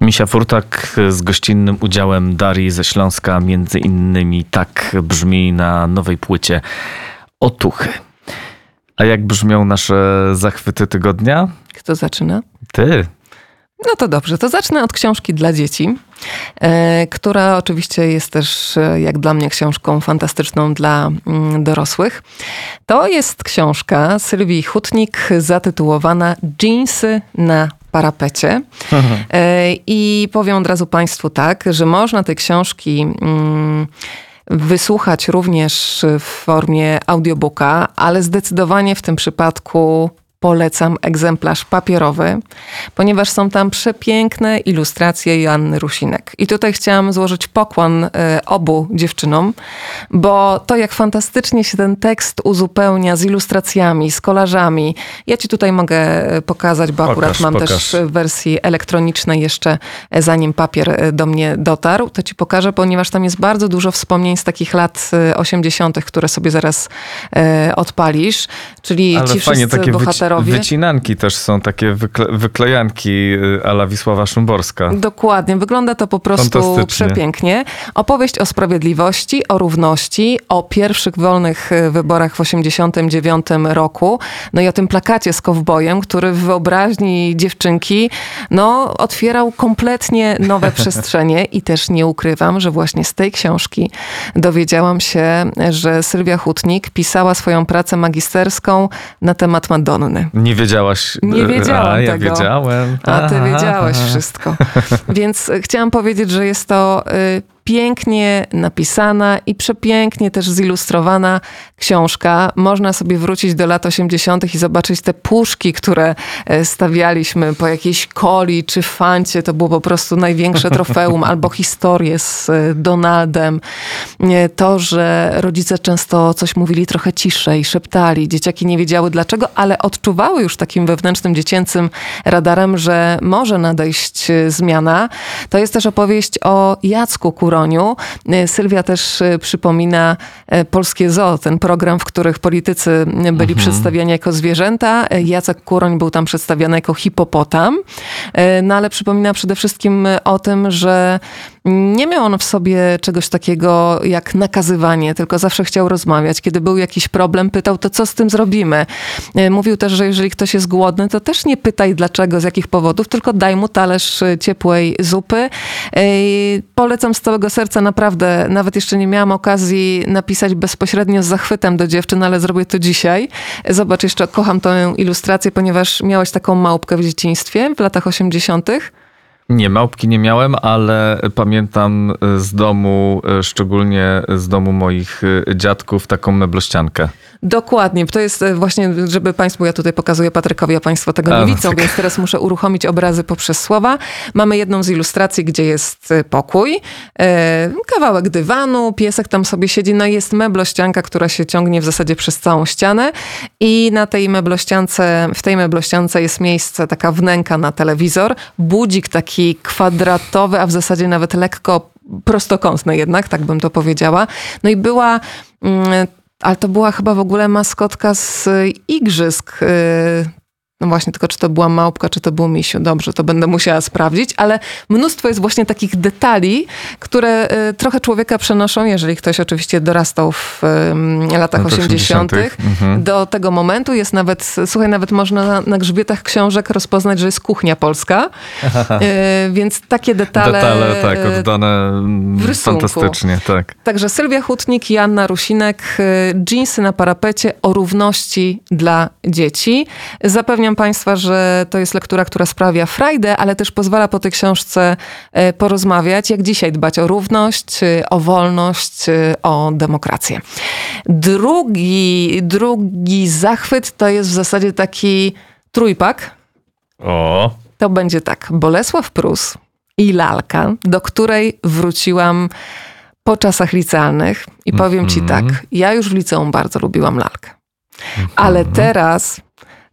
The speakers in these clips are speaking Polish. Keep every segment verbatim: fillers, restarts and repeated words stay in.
Misia Furtak z gościnnym udziałem Darii ze Śląska, między innymi tak brzmi na nowej płycie Otuchy. A jak brzmią nasze zachwyty tygodnia? Kto zaczyna? Ty. No to dobrze, to zacznę od książki dla dzieci, e, która oczywiście jest też, jak dla mnie, książką fantastyczną dla mm, dorosłych. To jest książka Sylwii Hutnik zatytułowana Dżinsy na parapecie. Mhm. E, I powiem od razu Państwu tak, że można tej książki Mm, wysłuchać również w formie audiobooka, ale zdecydowanie w tym przypadku polecam egzemplarz papierowy, ponieważ są tam przepiękne ilustracje Joanny Rusinek. I tutaj chciałam złożyć pokłon y, obu dziewczynom, bo to, jak fantastycznie się ten tekst uzupełnia z ilustracjami, z kolażami. Ja ci tutaj mogę pokazać, bo pokaż, akurat mam pokaż. też w wersji elektronicznej jeszcze, zanim papier do mnie dotarł, to ci pokażę, ponieważ tam jest bardzo dużo wspomnień z takich lat osiemdziesiątych, które sobie zaraz y, odpalisz. Czyli ale ci fajnie, wszyscy takie bohaterowie. Wycinanki też są, takie wykle, wyklejanki a la Wisława Szymborska. Dokładnie, wygląda to po prostu przepięknie. Opowieść o sprawiedliwości, o równości, o pierwszych wolnych wyborach w osiemdziesiątym dziewiątym roku. No i o tym plakacie z kowbojem, który w wyobraźni dziewczynki no, otwierał kompletnie nowe przestrzenie. I też nie ukrywam, że właśnie z tej książki dowiedziałam się, że Sylwia Hutnik pisała swoją pracę magisterską na temat Madonny. Nie wiedziałaś? Nie wiedziałam A, ja tego. wiedziałem. A ty wiedziałeś wszystko. Więc chciałam powiedzieć, że jest to y, pięknie napisana i przepięknie też zilustrowana książka. Można sobie wrócić do lat osiemdziesiątych i zobaczyć te puszki, które stawialiśmy po jakiejś coli czy fancie. To było po prostu największe trofeum. Albo historie z Donaldem. To, że rodzice często coś mówili trochę ciszej, szeptali. Dzieciaki nie wiedziały dlaczego, ale odczuwały już takim wewnętrznym, dziecięcym radarem, że może nadejść zmiana. To jest też opowieść o Jacku Kuroniu. Sylwia też przypomina Polskie Zoo, ten program, w których politycy byli mhm. przedstawiani jako zwierzęta. Jacek Kuroń był tam przedstawiany jako hipopotam. No ale przypomina przede wszystkim o tym, że nie miał on w sobie czegoś takiego jak nakazywanie, tylko zawsze chciał rozmawiać. Kiedy był jakiś problem, pytał, to co z tym zrobimy? Mówił też, że jeżeli ktoś jest głodny, to też nie pytaj dlaczego, z jakich powodów, tylko daj mu talerz ciepłej zupy. Polecam z całego serca, naprawdę, nawet jeszcze nie miałam okazji napisać bezpośrednio z zachwytem do dziewczyn, ale zrobię to dzisiaj. Zobacz, jeszcze kocham tę ilustrację, ponieważ miałaś taką małpkę w dzieciństwie w latach osiemdziesiątych. Nie, małpki nie miałem, ale pamiętam z domu, szczególnie z domu moich dziadków, taką meblościankę. Dokładnie. To jest właśnie, żeby Państwu, ja tutaj pokazuję Patrykowi, a Państwo tego nie a, widzą, tak. Więc teraz muszę uruchomić obrazy poprzez słowa. Mamy jedną z ilustracji, gdzie jest pokój, kawałek dywanu, piesek tam sobie siedzi, no i jest meblościanka, która się ciągnie w zasadzie przez całą ścianę i na tej meblościance, w tej meblościance jest miejsce, taka wnęka na telewizor, budzik taki kwadratowy, a w zasadzie nawet lekko prostokątny jednak, tak bym to powiedziała. No i była... Mm, ale to była chyba w ogóle maskotka z igrzysk. No właśnie, tylko czy to była małpka, czy to był misiu. Dobrze, to będę musiała sprawdzić, ale mnóstwo jest właśnie takich detali, które trochę człowieka przenoszą, jeżeli ktoś oczywiście dorastał w latach osiemdziesiątych. Mhm. Do tego momentu jest nawet, słuchaj, nawet można na, na grzbietach książek rozpoznać, że jest kuchnia polska. Więc takie detale... Detale, tak, oddane fantastycznie, tak. Także Sylwia Hutnik i Joanna Rusinek, Dżinsy na parapecie o równości dla dzieci. Zapewniam Państwa, że to jest lektura, która sprawia frajdę, ale też pozwala po tej książce porozmawiać, jak dzisiaj dbać o równość, o wolność, o demokrację. Drugi, drugi zachwyt to jest w zasadzie taki trójpak. O. To będzie tak, Bolesław Prus i lalka, do której wróciłam po czasach licealnych i powiem mm-hmm. ci tak, ja już w liceum bardzo lubiłam lalkę, mm-hmm. ale teraz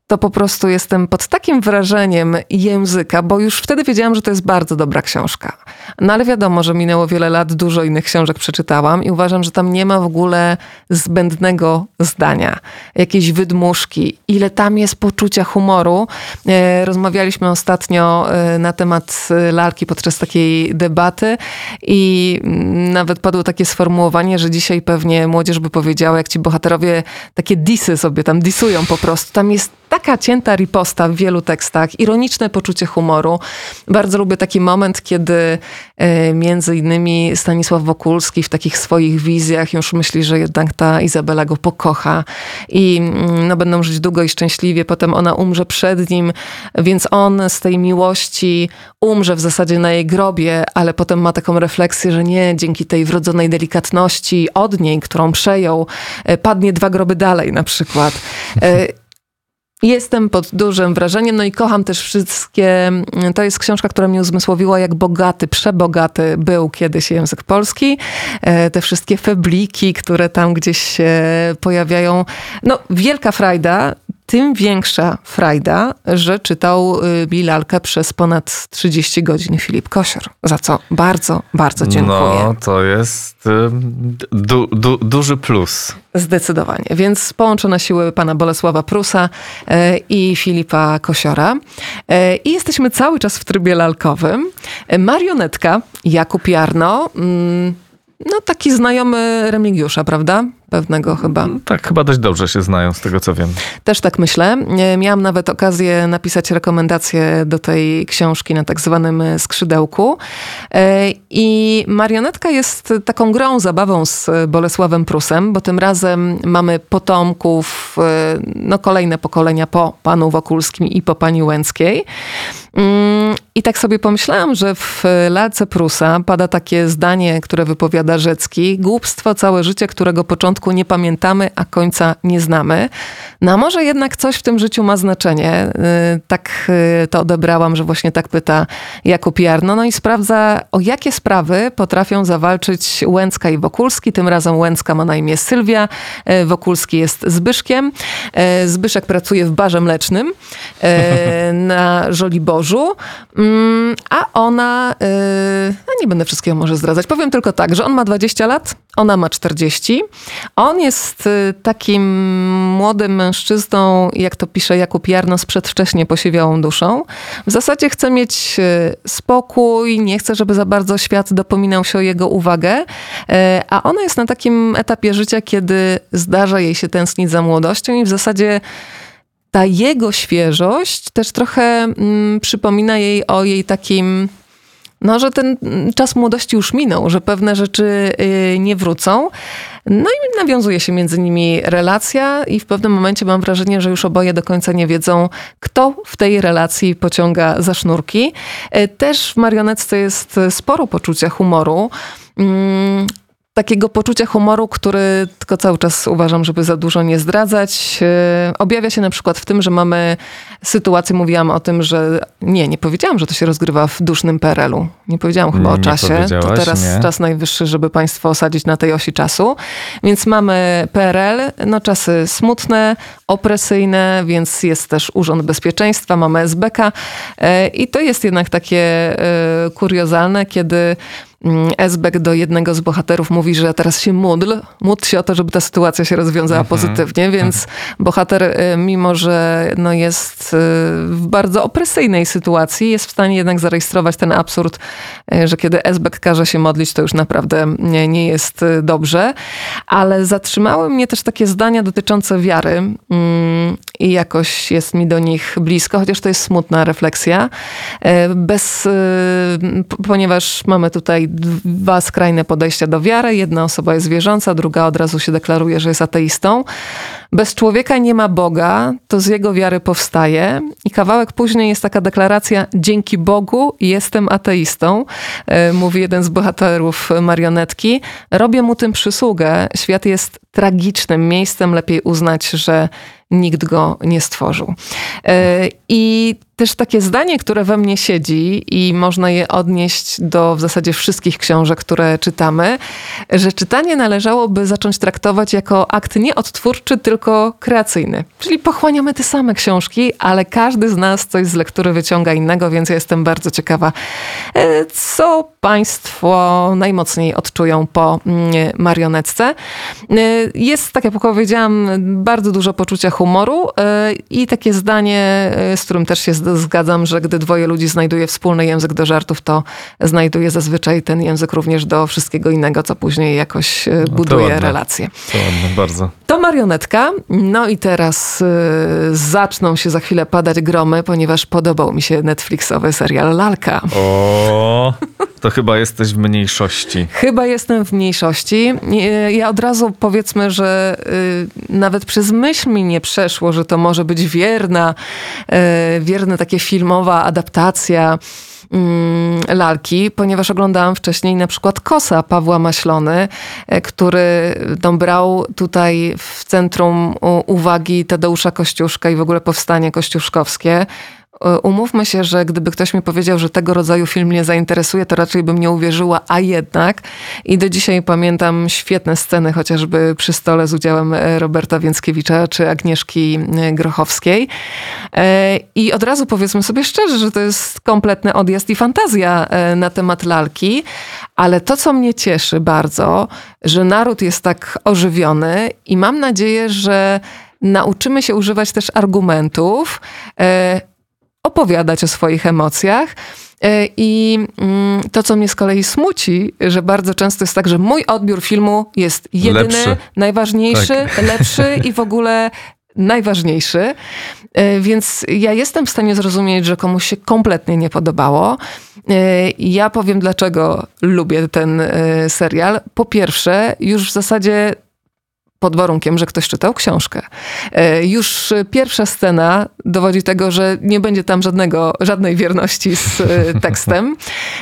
to po prostu jestem pod takim wrażeniem języka, bo już wtedy wiedziałam, że to jest bardzo dobra książka. No ale wiadomo, że minęło wiele lat, dużo innych książek przeczytałam i uważam, że tam nie ma w ogóle zbędnego zdania, jakiejś wydmuszki, ile tam jest poczucia humoru. Rozmawialiśmy ostatnio na temat lalki podczas takiej debaty i nawet padło takie sformułowanie, że dzisiaj pewnie młodzież by powiedziała, jak ci bohaterowie takie disy sobie tam disują po prostu. Tam jest taka cięta riposta w wielu tekstach, ironiczne poczucie humoru. Bardzo lubię taki moment, kiedy e, między innymi Stanisław Wokulski w takich swoich wizjach już myśli, że jednak ta Izabela go pokocha i no, będą żyć długo i szczęśliwie. Potem ona umrze przed nim, więc on z tej miłości umrze w zasadzie na jej grobie, ale potem ma taką refleksję, że nie, dzięki tej wrodzonej delikatności od niej, którą przejął, e, padnie dwa groby dalej na przykład. E, Jestem pod dużym wrażeniem, no i kocham też wszystkie, to jest książka, która mi uzmysłowiła, jak bogaty, przebogaty był kiedyś język polski. Te wszystkie febliki, które tam gdzieś się pojawiają. No, wielka frajda. Tym większa frajda, że czytał mi lalkę przez ponad trzydzieści godzin Filip Kosior, za co bardzo, bardzo dziękuję. No, to jest du, du, duży plus. Zdecydowanie. Więc połączone siły pana Bolesława Prusa i Filipa Kosiora. I jesteśmy cały czas w trybie lalkowym. Marionetka, Jakub Jarno, no taki znajomy Remigiusza, prawda? Pewnego chyba. Tak, chyba dość dobrze się znają, z tego co wiem. Też tak myślę. Miałam nawet okazję napisać rekomendację do tej książki na tak zwanym skrzydełku. I Marionetka jest taką grą, zabawą z Bolesławem Prusem, bo tym razem mamy potomków, no kolejne pokolenia po panu Wokulskim i po pani Łęckiej. I tak sobie pomyślałam, że w lalce Prusa pada takie zdanie, które wypowiada Rzecki: głupstwo całe życie, którego początku nie pamiętamy, a końca nie znamy. No a może jednak coś w tym życiu ma znaczenie. Tak to odebrałam, że właśnie tak pyta Jakub Jarno. No i sprawdza, o jakie sprawy potrafią zawalczyć Łęcka i Wokulski. Tym razem Łęcka ma na imię Sylwia, Wokulski jest Zbyszkiem. Zbyszek pracuje w barze mlecznym na Żoliborzu, a ona, no nie będę wszystkiego może zdradzać, powiem tylko tak, że on ma dwadzieścia lat, ona ma czterdzieści. On jest takim młodym mężczyzną, jak to pisze Jakub Jarno, z przedwcześnie posiewiałą duszą. W zasadzie chce mieć spokój, nie chce, żeby za bardzo świat dopominał się o jego uwagę, a ona jest na takim etapie życia, kiedy zdarza jej się tęsknić za młodością i w zasadzie ta jego świeżość też trochę mm, przypomina jej o jej takim, no, że ten czas młodości już minął, że pewne rzeczy yy, nie wrócą. No i nawiązuje się między nimi relacja i w pewnym momencie mam wrażenie, że już oboje do końca nie wiedzą, kto w tej relacji pociąga za sznurki. Yy, też w Marionetce jest sporo poczucia humoru. Yy, Takiego poczucia humoru, który tylko cały czas uważam, żeby za dużo nie zdradzać. Objawia się na przykład w tym, że mamy sytuację, mówiłam o tym, że nie, nie powiedziałam, że to się rozgrywa w dusznym P R L u. Nie powiedziałam chyba nie, o czasie. To teraz nie. Czas najwyższy, żeby państwo osadzić na tej osi czasu. Więc mamy P R L, no czasy smutne, opresyjne, więc jest też Urząd Bezpieczeństwa, mamy S B K i to jest jednak takie kuriozalne, kiedy Esbek do jednego z bohaterów mówi, że teraz się módl, módl się o to, żeby ta sytuacja się rozwiązała mm-hmm. pozytywnie, więc bohater, mimo że no jest w bardzo opresyjnej sytuacji, jest w stanie jednak zarejestrować ten absurd, że kiedy Esbek każe się modlić, to już naprawdę nie, nie jest dobrze. Ale zatrzymały mnie też takie zdania dotyczące wiary i jakoś jest mi do nich blisko, chociaż to jest smutna refleksja. Bez, ponieważ mamy tutaj dwa skrajne podejścia do wiary. Jedna osoba jest wierząca, druga od razu się deklaruje, że jest ateistą. Bez człowieka nie ma Boga, to z jego wiary powstaje. I kawałek później jest taka deklaracja: dzięki Bogu jestem ateistą, mówi jeden z bohaterów Marionetki. Robię mu tym przysługę. Świat jest tragicznym miejscem, lepiej uznać, że nikt go nie stworzył. I też takie zdanie, które we mnie siedzi i można je odnieść do w zasadzie wszystkich książek, które czytamy, że czytanie należałoby zacząć traktować jako akt nie odtwórczy, tylko kreacyjny. Czyli pochłaniamy te same książki, ale każdy z nas coś z lektury wyciąga innego, więc ja jestem bardzo ciekawa, co Państwo najmocniej odczują po Marionetce. Jest, tak jak powiedziałam, bardzo dużo poczucia humoru i takie zdanie, z którym też się zgadzam, że gdy dwoje ludzi znajduje wspólny język do żartów, to znajduje zazwyczaj ten język również do wszystkiego innego, co później jakoś buduje no relacje. To ładne, bardzo. To Marionetka. No i teraz y, zaczną się za chwilę padać gromy, ponieważ podobał mi się Netflixowy serial Lalka. O, to chyba jesteś w mniejszości. Chyba jestem w mniejszości. Ja od razu powiedzmy, że y, nawet przez myśl mi nie przeszło, że to może być wierna, y, wierna takie filmowa adaptacja Lalki, ponieważ oglądałam wcześniej na przykład Kosa Pawła Maślony, który no, brał tutaj w centrum uwagi Tadeusza Kościuszka i w ogóle powstanie kościuszkowskie. Umówmy się, że gdyby ktoś mi powiedział, że tego rodzaju film mnie zainteresuje, to raczej bym nie uwierzyła, a jednak. I do dzisiaj pamiętam świetne sceny, chociażby przy stole z udziałem Roberta Więckiewicza czy Agnieszki Grochowskiej. I od razu powiedzmy sobie szczerze, że to jest kompletny odjazd i fantazja na temat Lalki, ale to, co mnie cieszy bardzo, że naród jest tak ożywiony i mam nadzieję, że nauczymy się używać też argumentów, opowiadać o swoich emocjach. I to, co mnie z kolei smuci, że bardzo często jest tak, że mój odbiór filmu jest jedyny, lepszy. najważniejszy, tak. lepszy i w ogóle najważniejszy. Więc ja jestem w stanie zrozumieć, że komuś się kompletnie nie podobało. Ja powiem, dlaczego lubię ten serial. Po pierwsze, już w zasadzie pod warunkiem, że ktoś czytał książkę. Już pierwsza scena dowodzi tego, że nie będzie tam żadnego, żadnej wierności z tekstem.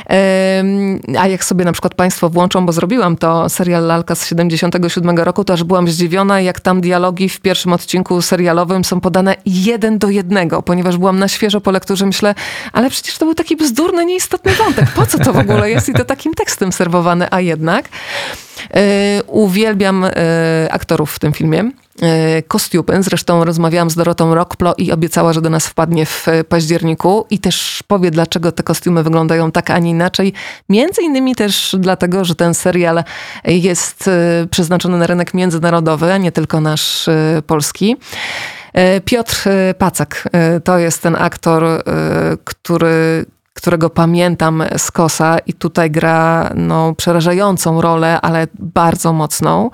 A jak sobie na przykład Państwo włączą, bo zrobiłam to, serial Lalka z siedemdziesiątego siódmego roku, to aż byłam zdziwiona, jak tam dialogi w pierwszym odcinku serialowym są podane jeden do jednego, ponieważ byłam na świeżo po lekturze, myślę, ale przecież to był taki bzdurny, nieistotny wątek. Po co to w ogóle jest? I to takim tekstem serwowane, a jednak. Yy, uwielbiam yy, aktorów w tym filmie. Yy, kostiumy. Zresztą rozmawiałam z Dorotą Rockplo i obiecała, że do nas wpadnie w październiku i też powie, dlaczego te kostiumy wyglądają tak, a nie inaczej. Między innymi też dlatego, że ten serial jest yy, przeznaczony na rynek międzynarodowy, a nie tylko nasz yy, polski. Yy, Piotr Pacak to jest ten aktor, yy, który którego pamiętam z Kosa i tutaj gra no, przerażającą rolę, ale bardzo mocną.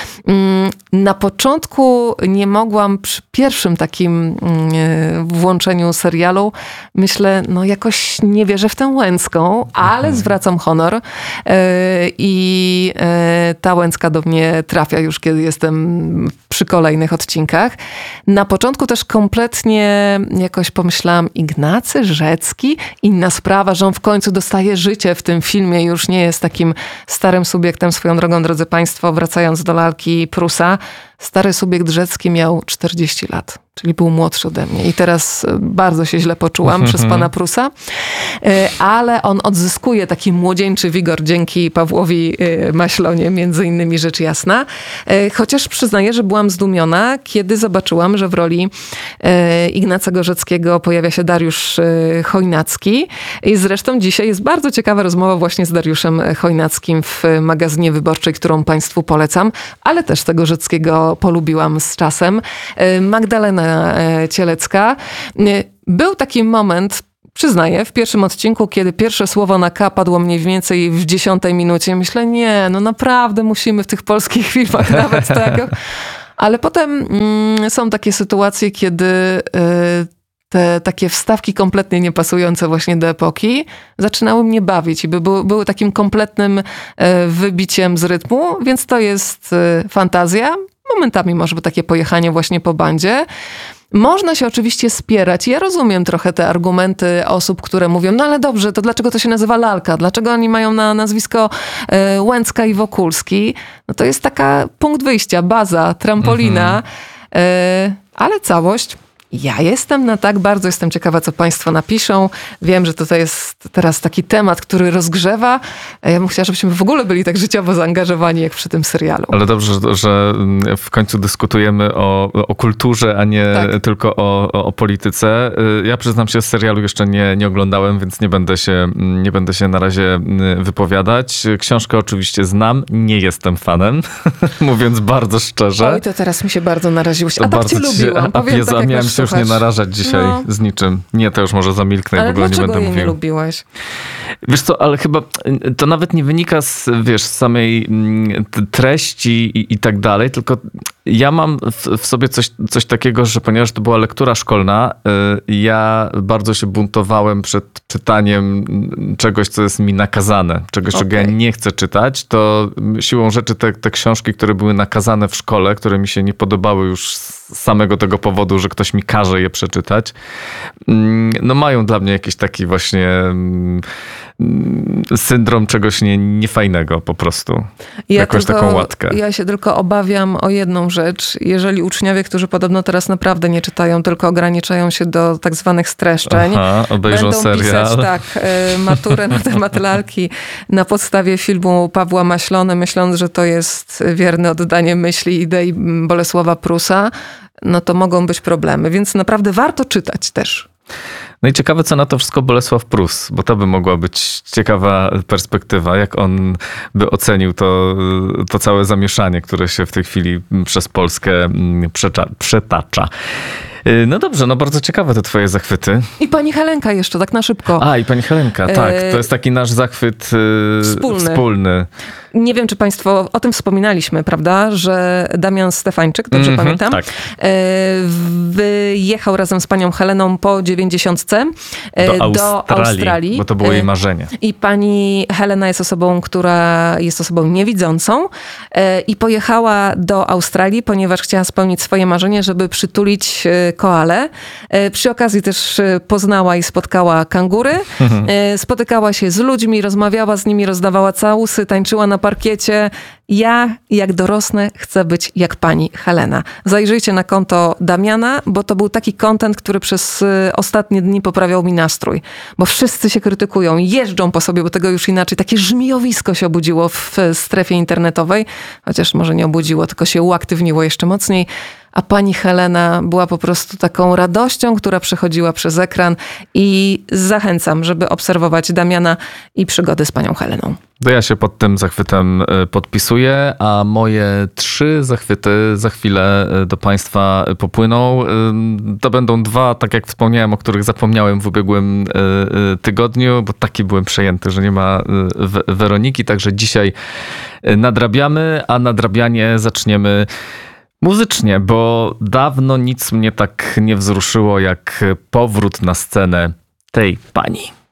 Na początku nie mogłam przy pierwszym takim włączeniu serialu, myślę, no jakoś nie wierzę w tę Łęcką, ale zwracam honor i ta Łęcka do mnie trafia już, kiedy jestem przy kolejnych odcinkach. Na początku też kompletnie jakoś pomyślałam, Ignacy Rzecki, inna sprawa, że on w końcu dostaje życie w tym filmie, już nie jest takim starym subiektem. Swoją drogą, drodzy Państwo, wracając do Lalki Prusa, stary subiekt Rzecki miał czterdzieści lat, czyli był młodszy ode mnie. I teraz bardzo się źle poczułam przez pana Prusa, ale on odzyskuje taki młodzieńczy wigor dzięki Pawłowi Maślonie, między innymi rzecz jasna. Chociaż przyznaję, że byłam zdumiona, kiedy zobaczyłam, że w roli Ignacego Rzeckiego pojawia się Dariusz Chojnacki. I zresztą dzisiaj jest bardzo ciekawa rozmowa właśnie z Dariuszem Chojnackim w magazynie Wyborczej, którą Państwu polecam, ale też tego Rzeckiego polubiłam z czasem. Magdalena Cielecka. Był taki moment, przyznaję, w pierwszym odcinku, kiedy pierwsze słowo na K padło mniej więcej w dziesiątej minucie. Myślę, nie, no naprawdę musimy w tych polskich filmach nawet tego. Ale potem mm, są takie sytuacje, kiedy y, te takie wstawki kompletnie niepasujące właśnie do epoki zaczynały mnie bawić i by były, były takim kompletnym y, wybiciem z rytmu, więc to jest y, fantazja. Momentami może być takie pojechanie właśnie po bandzie. Można się oczywiście spierać. Ja rozumiem trochę te argumenty osób, które mówią, no ale dobrze, to dlaczego to się nazywa Lalka? Dlaczego oni mają na nazwisko e, Łęcka i Wokulski? No to jest taka punkt wyjścia, baza, trampolina, mhm. e, ale całość Ja jestem na tak, bardzo jestem ciekawa, co państwo napiszą. Wiem, że to jest teraz taki temat, który rozgrzewa. Ja bym chciała, żebyśmy w ogóle byli tak życiowo zaangażowani, jak przy tym serialu. Ale dobrze, że w końcu dyskutujemy o, o kulturze, a nie Tak. tylko o, o, o polityce. Ja przyznam się, z serialu jeszcze nie, nie oglądałem, więc nie będę się, nie będę się na razie wypowiadać. Książkę oczywiście znam, nie jestem fanem, mówiąc bardzo szczerze. Oj, to teraz mi się bardzo naraziłeś. A tak cię ci się- lubiłam. A Powiem Jezu, tak, a jak miałem nas się już nie słuchasz. narażać dzisiaj No. z niczym. Nie, to już może zamilknę i w Ale ogóle nie dlaczego będę jej nie mówił. lubiłeś? Wiesz co, ale chyba to nawet nie wynika z, wiesz, z samej mm, t- treści i, i tak dalej, tylko ja mam w, w sobie coś, coś takiego, że ponieważ to była lektura szkolna, y, ja bardzo się buntowałem przed czytaniem czegoś, co jest mi nakazane, czegoś, czego ja Okej. nie chcę czytać, to siłą rzeczy te, te książki, które były nakazane w szkole, które mi się nie podobały już z samego tego powodu, że ktoś mi każe je przeczytać, mm, no mają dla mnie jakiś taki właśnie mm, syndrom czegoś nie, niefajnego po prostu. Ja Jakąś tylko- taką łatkę. Ja się tylko obawiam o jedną rzecz. Jeżeli uczniowie, którzy podobno teraz naprawdę nie czytają, tylko ograniczają się do tak zwanych streszczeń, Aha, obejrzą będą serial. pisać tak, y, maturę na temat lalki na podstawie filmu Pawła Maślony, myśląc, że to jest wierne oddanie myśli idei Bolesława Prusa, no to mogą być problemy. Więc naprawdę warto czytać też. No i ciekawe, co na to wszystko Bolesław Prus, bo to by mogła być ciekawa perspektywa, jak on by ocenił to, to całe zamieszanie, które się w tej chwili przez Polskę przecza, przetacza. No dobrze, no bardzo ciekawe te twoje zachwyty. I pani Helenka jeszcze, tak na szybko. A, i pani Helenka, tak. E, To jest taki nasz zachwyt y, Wspólny. wspólny. Nie wiem, czy państwo o tym wspominaliśmy, prawda, że Damian Stefańczyk, dobrze Mhm, pamiętam, tak. e, wyjechał razem z panią Heleną po dziewięćdziesiątce e, Do Australii, do Australii. bo to było jej E, marzenie. I pani Helena jest osobą, która jest osobą niewidzącą e, i pojechała do Australii, ponieważ chciała spełnić swoje marzenie, żeby przytulić e, koalę. E, Przy okazji też e, poznała i spotkała kangury. E, Spotykała się z ludźmi, rozmawiała z nimi, rozdawała całusy, tańczyła na parkiecie. Ja, jak dorosnę, chcę być jak pani Helena. Zajrzyjcie na konto Damiana, bo to był taki content, który przez y, ostatnie dni poprawiał mi nastrój. Bo wszyscy się krytykują, jeżdżą po sobie, bo tego już inaczej. Takie żmijowisko się obudziło w y, strefie internetowej. Chociaż może nie obudziło, tylko się uaktywniło jeszcze mocniej. A pani Helena była po prostu taką radością, która przechodziła przez ekran i zachęcam, żeby obserwować Damiana i przygody z panią Heleną. To ja się pod tym zachwytem y, podpisuję, a moje trzy zachwyty za chwilę y, do państwa popłyną. Y, To będą dwa, tak jak wspomniałem, o których zapomniałem w ubiegłym y, y, tygodniu, bo taki byłem przejęty, że nie ma y, We- Weroniki, także dzisiaj y, nadrabiamy, a nadrabianie zaczniemy muzycznie, bo dawno nic mnie tak nie wzruszyło jak powrót na scenę tej pani.